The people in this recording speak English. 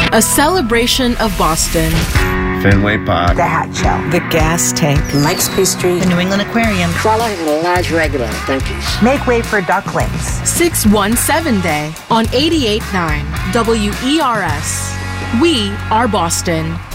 A celebration of Boston. Fenway Park. The Hat Show. The Gas Tank. Mike's Pastry. The New England Aquarium. Cruller and a large regular, thank you. Make way for ducklings. 617 Day on 88.9 WERS. We are Boston.